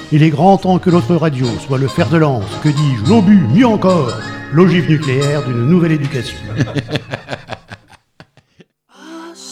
Il est grand temps que notre radio soit le fer de lance, que dis-je, l'obus, mieux encore, l'ogive nucléaire d'une nouvelle éducation.